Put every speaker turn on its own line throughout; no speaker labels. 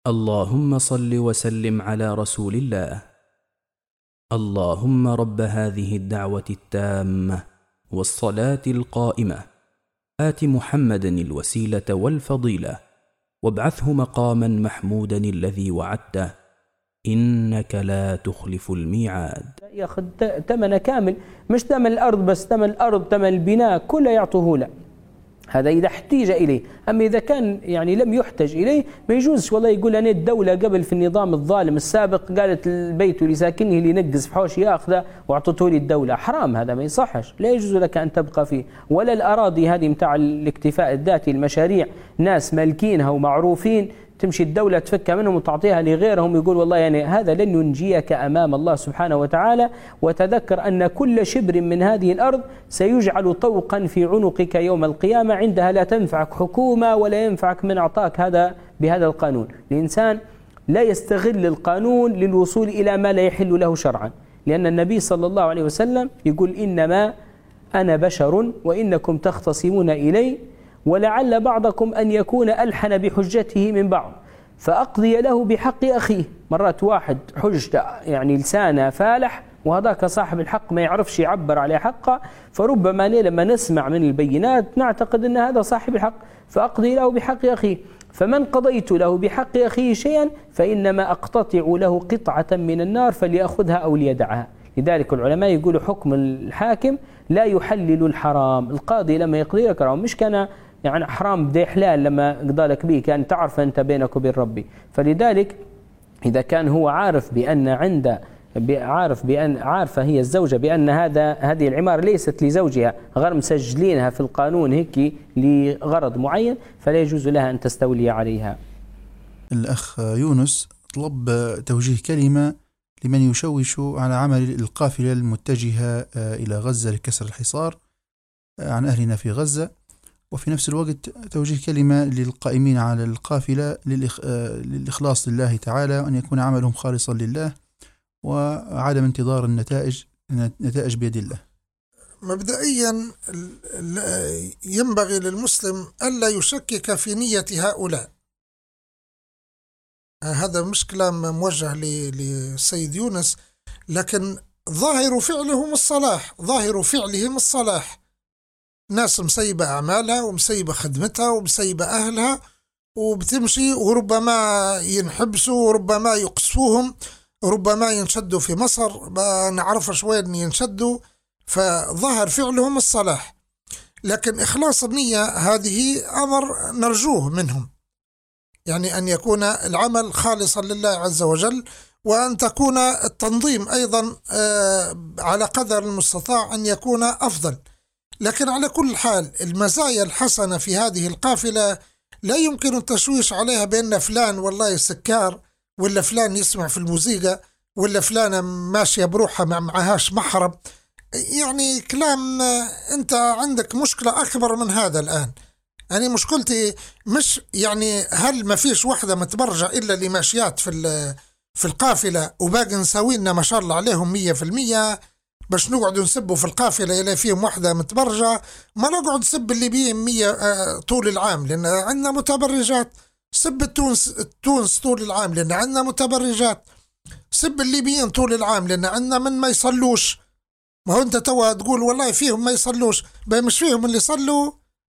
اللهم صل وسلم على رسول الله. اللهم رب هذه الدعوة التامة والصلاة القائمة آت محمدا الوسيلة والفضيلة وابعثه مقاما محمودا الذي وعدته إنك لا تخلف الميعاد.
ياخذ ثمن كامل، مش ثمن الأرض بس، ثمن الأرض ثمن البناء كله يعطوه له. هذا إذا احتيج إليه. أما إذا كان يعني لم يحتج إليه ما يجوز والله يقول أنا الدولة قبل في النظام الظالم السابق قالت البيت لساكنه اللي ينقز في حوش ياخذه واعطته لي الدولة. حرام، هذا ما يصحش، لا يجوز لك أن تبقى فيه. ولا الأراضي هذه متاع الاكتفاء الذاتي، المشاريع ناس مالكينها ومعروفين تمشي الدولة تفكها منهم وتعطيها لغيرهم، يقول والله يعني هذا لن ينجيك أمام الله سبحانه وتعالى. وتذكر أن كل شبر من هذه الأرض سيجعل طوقا في عنقك يوم القيامة، عندها لا تنفعك حكومة ولا ينفعك من أعطاك هذا بهذا القانون. الإنسان لا يستغل القانون للوصول إلى ما لا يحل له شرعا، لأن النبي صلى الله عليه وسلم يقول إنما أنا بشر وإنكم تختصمون إلي ولعل بعضكم أن يكون ألحن بحجته من بعض فأقضي له بحق أخيه. مرات واحد حجته يعني لسانه فالح وهذاك صاحب الحق ما يعرفش يعبر عليه حقه، فربما لما نسمع من البينات نعتقد أن هذا صاحب الحق فأقضي له بحق أخيه. فمن قضيت له بحق أخيه شيئا فإنما أقتطع له قطعة من النار فليأخذها أو ليدعها. لذلك العلماء يقولوا حكم الحاكم لا يحلل الحرام. القاضي لما يقضي لك حرام مش كان يعني حرام بدي حلال لما قضى لك به، كان تعرف أنت بينك وبين ربي. فلذلك إذا كان هو عارف بأن عارفة هي الزوجة بأن هذه العمارة ليست لزوجها، غير مسجلينها في القانون هيك لغرض معين، فلا يجوز لها أن تستولي عليها.
الأخ يونس طلب توجيه كلمة لمن يشوش على عمل القافلة المتجهة إلى غزة لكسر الحصار عن أهلنا في غزة، وفي نفس الوقت توجيه كلمة للقائمين على القافلة للإخلاص لله تعالى، وأن يكون عملهم خالصا لله وعدم انتظار النتائج بيد الله.
مبدئيا ينبغي للمسلم ألا يشكك في نية هؤلاء. هذا مش كلام موجه للسيد يونس، لكن ظاهر فعلهم الصلاح. ناس مسيبة أعمالها ومسيبة خدمتها ومسيبة أهلها وبتمشي، وربما ينحبسوا وربما يقصفوهم، ربما ينشدوا في مصر ما نعرفش وين ينشدوا، فظهر فعلهم الصلاح. لكن إخلاص النية هذه أمر نرجوه منهم، يعني أن يكون العمل خالصا لله عز وجل، وأن تكون التنظيم أيضا على قدر المستطاع أن يكون أفضل. لكن على كل حال المزايا الحسنة في هذه القافلة لا يمكن التشويش عليها بأن فلان والله سكار، ولا فلان يسمع في الموسيقى، ولا فلانة ماشية بروحها معهاش محرم. يعني كلام، أنت عندك مشكلة أكبر من هذا الآن. يعني مشكلتي مش يعني هل ما فيش وحدة متبرجة إلا اللي ماشيات في القافلة وباقي نساوينا ما شاء الله عليهم 100%، باش نقعدوا نسبوا في القافلة إلى فيهم وحدة متبرجة، ما نقعد نسب اللي بيهم 100 طول العام لأن عندنا متبرجات. سب تونس طول العام لأن عندنا متبرجات. سب الليبيين طول العام لأن عندنا من ما يصلوش. ما هو أنت توا تقول والله فيهم ما يصلوش، مش فيهم اللي يصلوا.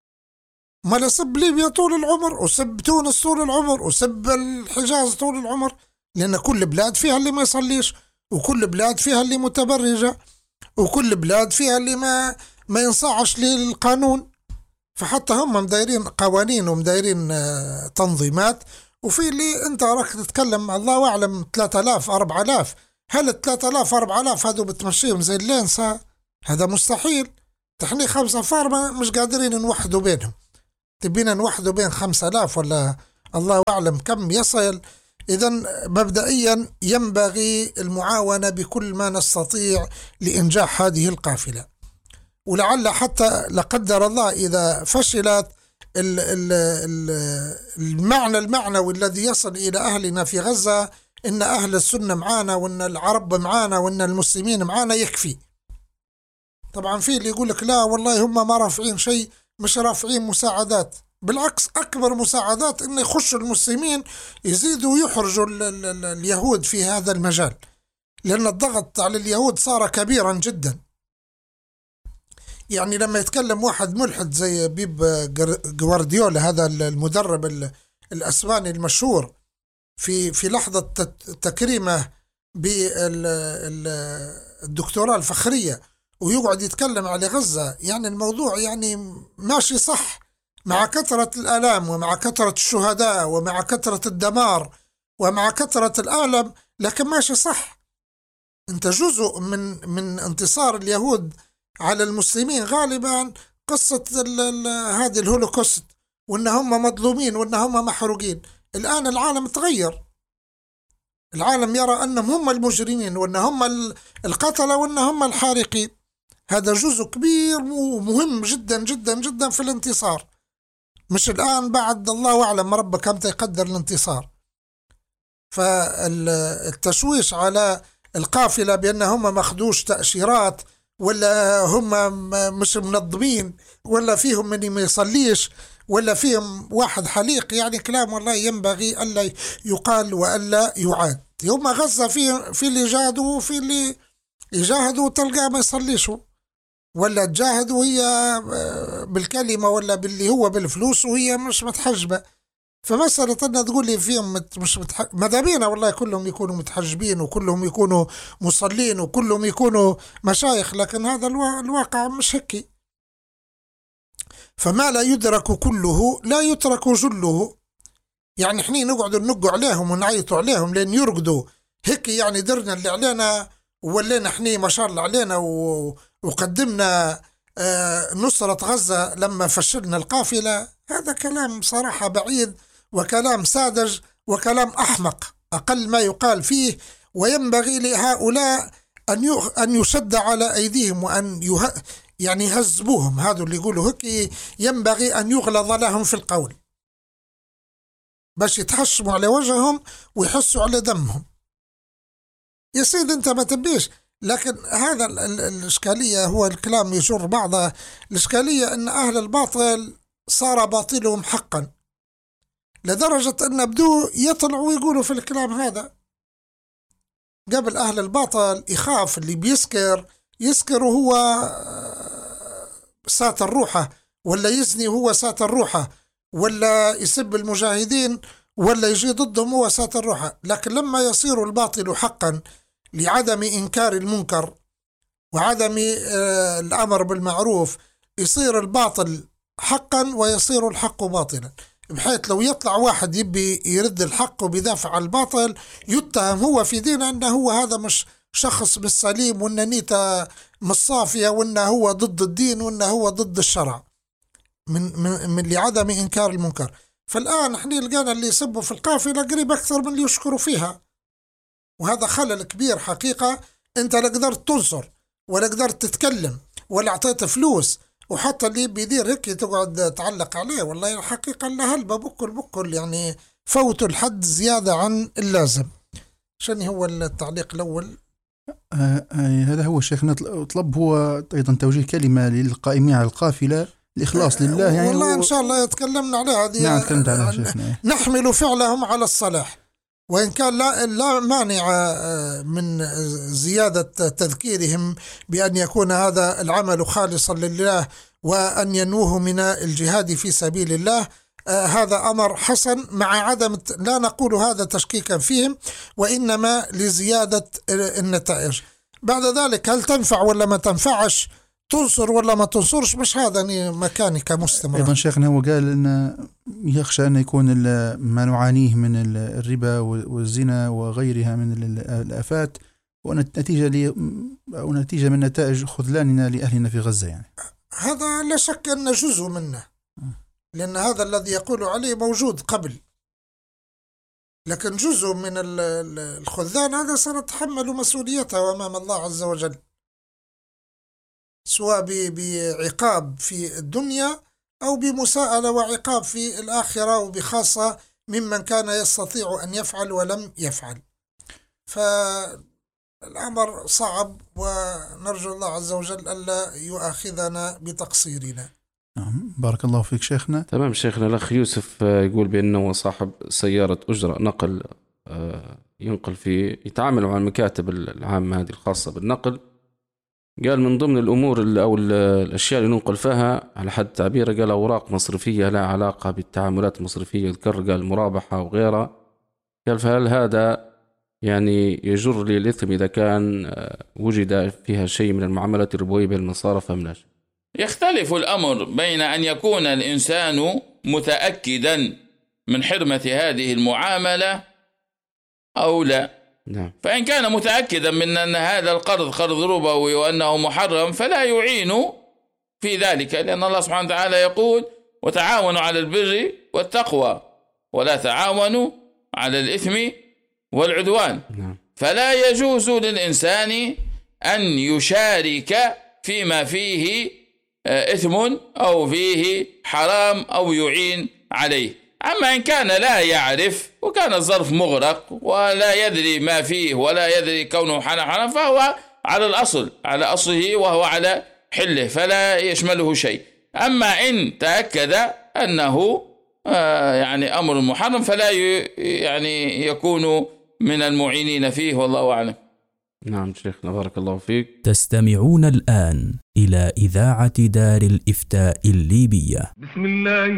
ما لسب ليبيا طول العمر، وسب تونس طول العمر، وسب الحجاز طول العمر، لأن كل بلاد فيها اللي ما يصليش، وكل بلاد فيها اللي متبرجة، وكل بلاد فيها اللي ما ينصاعش للقانون. فحتى هم مدايرين قوانين ومدايرين تنظيمات، وفي اللي انت راك تتكلم الله أعلم 3000 4000. هل 3000 4000 هذو بتمشيهم زي اللينسة؟ هذا مستحيل. تحني 5 فار مش قادرين نوحدوا بينهم، تبينا نوحدوا بين 5000 ولا الله أعلم كم يصل. إذن مبدئيا ينبغي المعاونة بكل ما نستطيع لإنجاح هذه القافلة، ولعل حتى لقدر الله إذا فشلت المعنوي الذي يصل إلى أهلنا في غزة، إن أهل السنة معانا وإن العرب معانا وإن المسلمين معانا يكفي. طبعا في اللي يقول لك لا والله هم ما رافعين شيء، مش رافعين مساعدات. بالعكس أكبر مساعدات أن يخشوا المسلمين يزيدوا يحرجوا اليهود في هذا المجال، لأن الضغط على اليهود صار كبيرا جدا. يعني لما يتكلم واحد ملحد زي بيب جوارديولا، هذا المدرب الأسباني المشهور، في لحظة تكريمه بالدكتوراه الفخرية ويقعد يتكلم على غزة، يعني الموضوع يعني ماشي صح مع كثرة الآلام ومع كثرة الشهداء ومع كثرة الدمار ومع كثرة الآلم، لكن ماشي صح. انت جزء من انتصار اليهود على المسلمين غالبا قصة هذه الهولوكوست، وان هم مظلومين وان هم محروقين. الآن العالم تغير، العالم يرى أنهم هم المجرمين وأن هم القتلة وأن هم الحارقين. هذا جزء كبير ومهم جدا جدا جدا في الانتصار. مش الآن بعد الله أعلم ربك كم يقدر الانتصار. فالتشويش على القافلة بأن هم مخدوش تأشيرات ولا هم مش منظمين ولا فيهم من ما يصليش ولا فيهم واحد حليق، يعني كلام والله ينبغي ألا يقال وألا يعاد. يوم غزة في اللي جاهدوا وفي اللي يجاهدوا تلقى ما يصليشوا، ولا تجاهدوا هي بالكلمة ولا باللي هو بالفلوس وهي مش متحجبة. فمسألة أن تقول لي فيهم مش ماذا بينا والله كلهم يكونوا متحجبين وكلهم يكونوا مصلين وكلهم يكونوا مشايخ، لكن هذا الواقع مش هيك. فما لا يدرك كله لا يترك جله. يعني احنا نقعد ننقوا عليهم ونعيطوا عليهم لين يرقدوا هيك، يعني درنا اللي علينا وولينا احنا ما شاء الله علينا وقدمنا نصرة غزة لما فشلنا القافلة. هذا كلام صراحة بعيد وكلام ساذج وكلام أحمق أقل ما يقال فيه. وينبغي لهؤلاء أن يشد على أيديهم وأن يعني يهذبوهم. هذا اللي يقولوا هيك ينبغي أن يغلظ لهم في القول باش يتحشموا على وجههم ويحسوا على دمهم. يا سيد انت ما تبيش، لكن هذا الإشكالية هو الكلام يجر بعضه. الإشكالية أن أهل الباطل صار باطلهم حقا، لدرجة أن بدو يطلعوا ويقولوا في الكلام هذا. قبل أهل الباطل يخاف اللي يسكر وهو ساتر روحه، ولا يزني وهو ساتر روحه، ولا يسب المجاهدين ولا يجي ضدهم هو ساتر روحه. لكن لما يصير الباطل حقا لعدم إنكار المنكر وعدم الأمر بالمعروف، يصير الباطل حقا ويصير الحق باطلا، بحيث لو يطلع واحد يبي يرد الحق وبيدافع عن الباطل يتهم هو في دينه أنه هو هذا مش شخص بالسليم وأن نيته مش صافية وأنه هو ضد الدين وأنه هو ضد الشرع من لعدم إنكار المنكر. فالآن احنا لقينا اللي يسبوا في القافلة قريب أكثر من اللي يشكروا فيها، وهذا خلل كبير حقيقة. انت لا قدرت تنصر ولا قدرت تتكلم ولا اعطيت فلوس، وحتى اللي بيدير هيك تقعد تعلق عليه. والله الحقيقة اللي هلبة بكل يعني فوتوا الحد زيادة عن اللازم. شن هو التعليق الأول؟
هذا هو الشيخ طلب هو أيضا توجيه كلمة للقائمين على القافلة الإخلاص لله. يعني
والله إن شاء الله يتكلمنا عليها هذه.
نعم تكلمت عليها شيخنا.
نحمل فعلهم على الصلاح، وإن كان لا مانع من زيادة تذكيرهم بأن يكون هذا العمل خالصا لله وأن ينوه من الجهاد في سبيل الله. هذا أمر حسن، مع عدم لا نقول هذا تشكيكا فيهم، وإنما لزيادة النتائج. بعد ذلك هل تنفع ولا ما تنفعش، تنصر ولا ما تنصرش، مش هذا مكاني كمستمر.
أيضا شيخنا هو قال أن يخشى أن يكون ما نعانيه من الربا والزنا وغيرها من الآفات ونتيجة من نتائج خذلاننا لأهلنا في غزة. يعني
هذا لا شك أن جزء منه، لأن هذا الذي يقول عليه موجود قبل، لكن جزء من الخذلان هذا سنتحمل مسؤوليته أمام الله عز وجل، سواء بعقاب في الدنيا أو بمساءلة وعقاب في الآخرة، وبخاصة ممن كان يستطيع أن يفعل ولم يفعل. فالأمر صعب، ونرجو الله عز وجل ألا يؤاخذنا بتقصيرنا.
نعم بارك الله فيك شيخنا.
تمام شيخنا. الأخ يوسف يقول بأنه صاحب سيارة أجرة نقل ينقل يتعامل مع المكاتب العامة هذه الخاصة بالنقل. قال من ضمن الأمور أو الأشياء اللي ننقل فيها على حد تعبيره قال أوراق مصرفية لا علاقة بالتعاملات المصرفية، ذكر قال مرابحة وغيرها. قال فهل هذا يعني يجر لي الإثم إذا كان وجد فيها شيء من المعاملات الربوية بين المصارف أم لا؟
يختلف الأمر بين أن يكون الإنسان متأكدا من حرمة هذه المعاملة أو لا.
نعم.
فإن كان متأكدا من أن هذا القرض قرض ربوي وأنه محرم فلا يعين في ذلك، لأن الله سبحانه وتعالى يقول وتعاونوا على البر والتقوى ولا تعاونوا على الإثم والعدوان.
نعم.
فلا يجوز للإنسان أن يشارك فيما فيه إثم أو فيه حرام أو يعين عليه. أما إن كان لا يعرف وكان الظرف مغرق ولا يدري ما فيه ولا يدري كونه حرام فهو على الأصل على أصله وهو على حله فلا يشمله شيء. أما إن تأكد أنه يعني أمر محرم فلا يعني يكون من المعينين فيه والله أعلم.
نعم شيخنا بارك الله فيك.
تستمعون الآن إلى إذاعة دار الإفتاء الليبية.
بسم الله